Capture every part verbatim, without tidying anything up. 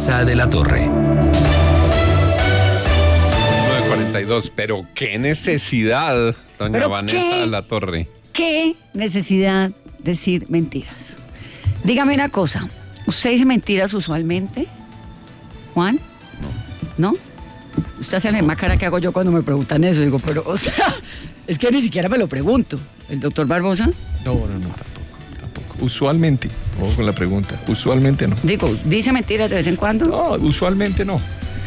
Vanessa de la Torre. nueve cuarenta y dos, pero qué necesidad, doña ¿Pero Vanessa qué? de la Torre. ¿Qué necesidad decir mentiras? Dígame una cosa, ¿usted dice mentiras usualmente, Juan? No. ¿No? Usted hace la misma cara que hago yo cuando me preguntan eso. Digo, pero, o sea, es que ni siquiera me lo pregunto. ¿El doctor Barbosa? No, no, no, tampoco, tampoco. Usualmente, ojo con la pregunta, usualmente no. Digo, ¿dice mentiras de vez en cuando? No, usualmente no.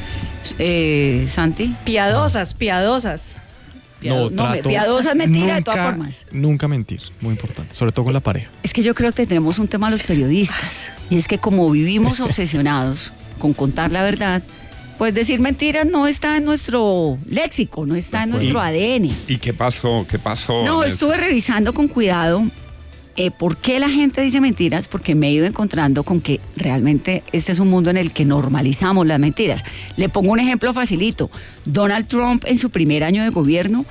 Eh, ¿Santi? Piadosas, piadosas. Piado- No, trato- piadosa es mentira de todas nunca- formas. Nunca mentir, muy importante, sobre todo con la pareja. Es que yo creo que tenemos un tema los periodistas, y es que como vivimos obsesionados con contar la verdad, pues decir mentiras no está en nuestro léxico, no está en nuestro A D N. ¿Y qué pasó? ¿Qué pasó? No, Vanessa? estuve revisando con cuidado eh, por qué la gente dice mentiras, porque me he ido encontrando con que realmente este es un mundo en el que normalizamos las mentiras. Le pongo un ejemplo facilito. Donald Trump en su primer año de gobierno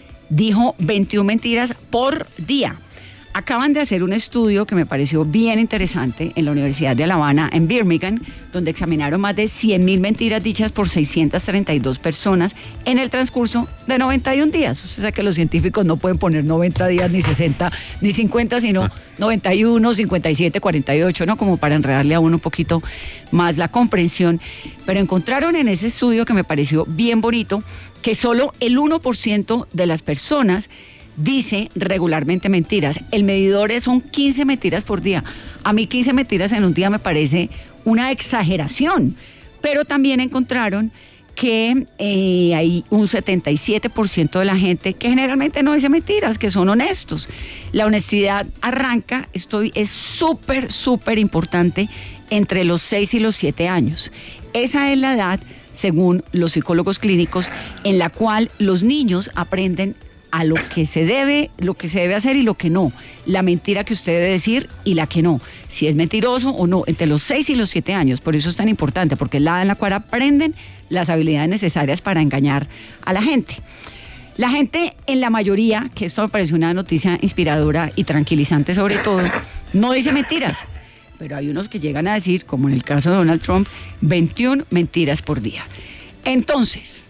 dijo veintiuna mentiras por día. Acaban de hacer un estudio que me pareció bien interesante en la Universidad de Alabama, en Birmingham, donde examinaron más de cien mil mentiras dichas por seiscientas treinta y dos personas en el transcurso de noventa y un días. Usted sabe que los científicos no pueden poner noventa días, ni sesenta, ni cincuenta, sino noventa y uno, cincuenta y siete, cuarenta y ocho, ¿no? Como para enredarle a uno un poquito más la comprensión. Pero encontraron en ese estudio, que me pareció bien bonito, que solo el uno por ciento de las personas dice regularmente mentiras. El medidor es, son quince mentiras por día. A mí quince mentiras en un día me parece una exageración, pero también encontraron que eh, hay un setenta y siete por ciento de la gente que generalmente no dice mentiras, que son honestos. La honestidad arranca, estoy, es súper, súper importante entre los seis y los siete años. Esa es la edad, según los psicólogos clínicos, en la cual los niños aprenden a lo que se debe, lo que se debe hacer y lo que no, la mentira que usted debe decir y la que no, si es mentiroso o no, entre los seis y los siete años. Por eso es tan importante, porque es la edad en la cual aprenden las habilidades necesarias para engañar a la gente. La gente, en la mayoría, que esto me parece una noticia inspiradora y tranquilizante sobre todo, no dice mentiras, pero hay unos que llegan a decir, como en el caso de Donald Trump, veintiuna mentiras por día. Entonces,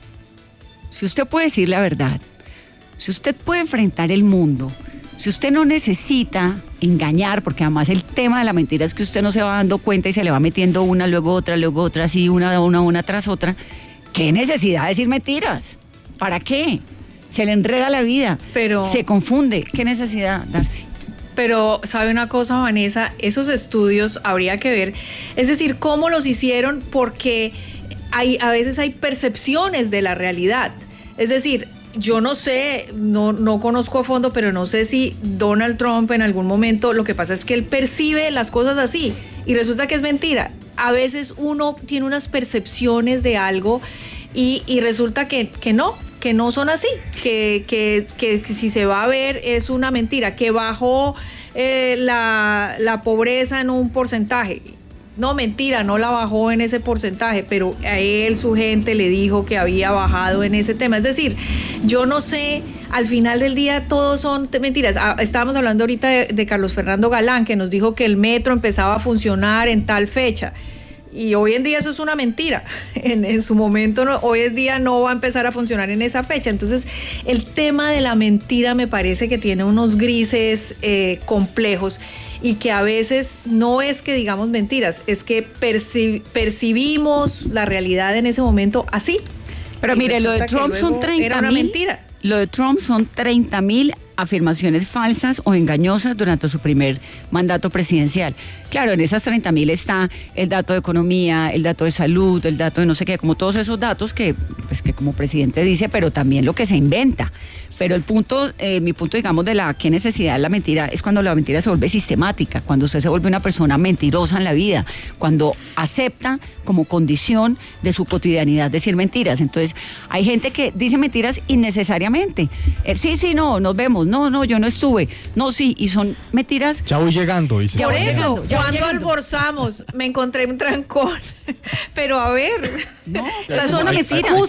si usted puede decir la verdad, si usted puede enfrentar el mundo, si usted no necesita engañar, porque además el tema de la mentira es que usted no se va dando cuenta y se le va metiendo una, luego otra, luego otra, así una, una, una tras otra, ¿qué necesidad de decir mentiras? ¿Para qué? Se le enreda la vida, Pero- se confunde. ¿Qué necesidad, Darcy? Pero, ¿sabe una cosa, Vanessa? Esos estudios habría que ver, es decir, cómo los hicieron, porque hay, a veces hay percepciones de la realidad. Es decir, yo no sé, no, no conozco a fondo, pero no sé si Donald Trump en algún momento, lo que pasa es que él percibe las cosas así y resulta que es mentira. A veces uno tiene unas percepciones de algo y, y resulta que, que no, que no son así, que, que, que, que si se va a ver es una mentira, que bajó eh, la, la pobreza en un porcentaje. No, mentira, no la bajó en ese porcentaje, pero a él, su gente, le dijo que había bajado en ese tema. Es decir, yo no sé, al final del día todos son mentiras. Ah, estábamos hablando ahorita de, de Carlos Fernando Galán, que nos dijo que el metro empezaba a funcionar en tal fecha. Y hoy en día eso es una mentira. En, en su momento, no, hoy en día no va a empezar a funcionar en esa fecha. Entonces, el tema de la mentira me parece que tiene unos grises eh, complejos, y que a veces no es que digamos mentiras, es que perci- percibimos la realidad en ese momento así. Pero Y mire, lo de resulta que Trump son luego treinta era una mil. mentira. Lo de Trump son treinta mil afirmaciones falsas o engañosas durante su primer mandato presidencial. Claro, en esas treinta mil está el dato de economía, el dato de salud, el dato de no sé qué, como todos esos datos que, pues, que como presidente dice, pero también lo que se inventa. Pero el punto, eh, mi punto, digamos, de la qué necesidad de la mentira es cuando la mentira se vuelve sistemática, cuando usted se vuelve una persona mentirosa en la vida, cuando acepta como condición de su cotidianidad decir mentiras. Entonces, hay gente que dice mentiras innecesariamente. Eh, sí, sí, no, nos vemos. No, no, yo no estuve. No, sí, y son mentiras. Ya voy llegando, dice. Ya Por voy eso, llegando, ya voy cuando llegando. almorzamos, me encontré un trancón. Pero a ver, No, esas son hay- hay excusas.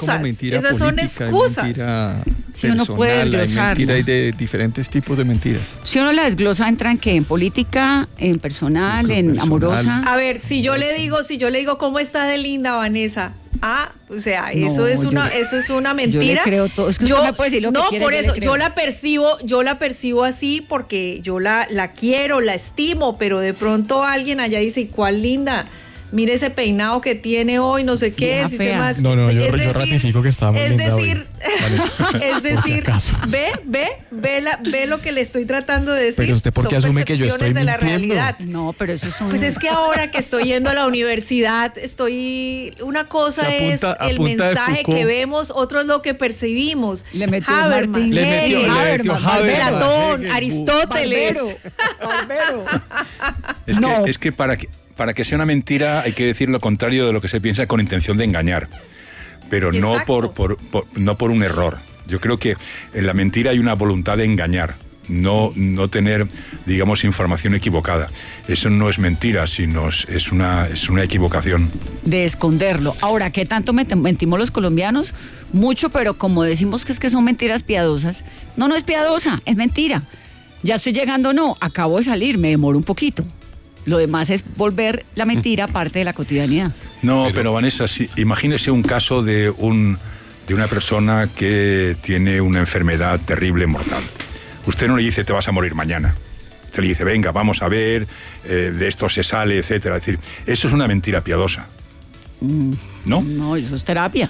excusas. mentira Esas son política, hay excusas. mentira Sí, uno puede personal, hay desglosarla. mentira, hay de diferentes tipos de mentiras. Si uno la desglosa, ¿entra en qué? ¿En política, en personal, en Personal. amorosa? A ver, si yo le digo, si yo le digo cómo está de linda Vanessa, ah, o sea, No, eso es yo una, le- eso es una yo le mentira. creo todo. Es que usted me puede decir lo que no, quiere, por yo le eso, creo. yo la percibo, yo la percibo así porque yo la, la quiero, la estimo, pero de pronto alguien allá dice, ¿y cuál linda? Mire ese peinado que tiene hoy, no sé qué, Vieja si se fea. más. No, no, yo- Es yo decir- ratifico que está muy Es linda hoy, decir, Vanessa, es por si decir, acaso. ve, ve, ve, la, ve lo que le estoy tratando de decir. Pero usted, ¿por qué Son asume que yo estoy percepciones de la mintiendo? realidad. No, pero eso es un... Pues es que ahora que estoy yendo a la universidad, estoy. Una cosa Se es apunta- el apunta de mensaje Foucault. que vemos, otro es lo que percibimos. Le metió Habermas, Martín. Le metió- Hegel, le metió Habermas, Habermas, Platón, Hegel, Aristóteles. Barbero. Es, No. que, es que para que para que sea una mentira hay que decir lo contrario de lo que se piensa con intención de engañar, pero no Exacto. por, por- por- no por un error. Yo creo que en la mentira hay una voluntad de engañar, no, no tener, digamos, información equivocada. Eso no es mentira, sino es es una, es una equivocación. De esconderlo. Ahora, ¿qué tanto ment- mentimos los colombianos? Mucho, pero como decimos que es que son mentiras piadosas, no, no es piadosa, es mentira. Ya estoy llegando, no, acabo de salir, me demoro un poquito. Lo demás es volver la mentira parte de la cotidianidad. No, pero, Vanessa, sí, imagínese un caso de, un, de una persona que tiene una enfermedad terrible, mortal. Usted no le dice, te vas a morir mañana. Usted le dice, venga, vamos a ver, eh, de esto se sale, etcétera. Es decir, eso es una mentira piadosa. ¿No? No, eso es terapia.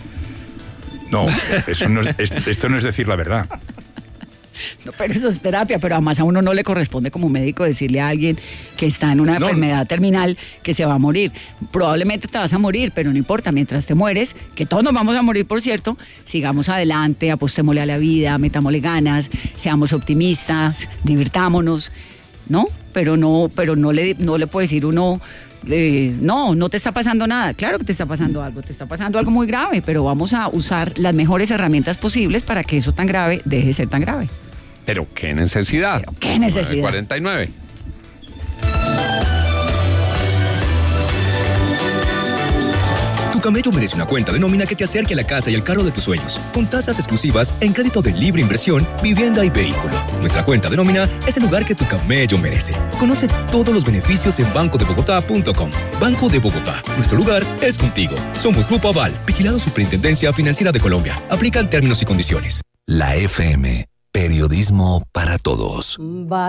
No, eso no es- es- esto no es decir la verdad. No, pero eso es terapia, pero además a uno no le corresponde como médico decirle a alguien que está en una No. enfermedad terminal que se va a morir. Probablemente te vas a morir, pero no importa, mientras te mueres, que todos nos vamos a morir, por cierto, sigamos adelante, apostémosle a la vida, metámosle ganas, seamos optimistas, divirtámonos, ¿no? Pero no, pero no le, no le puede decir uno, eh, no, no te está pasando nada. Claro que te está pasando algo, te está pasando algo muy grave, pero vamos a usar las mejores herramientas posibles para que eso tan grave deje de ser tan grave. Pero qué necesidad. Pero qué necesidad. cuarenta y nueve. Tu camello merece una cuenta de nómina que te acerque a la casa y el carro de tus sueños, con tasas exclusivas en crédito de libre inversión, vivienda y vehículo. Nuestra cuenta de nómina es el lugar que tu camello merece. Conoce todos los beneficios en banco de bogotá punto com. Banco de Bogotá, nuestro lugar es contigo. Somos Grupo Aval, vigilado Superintendencia Financiera de Colombia. Aplican términos y condiciones. La F M, periodismo para todos.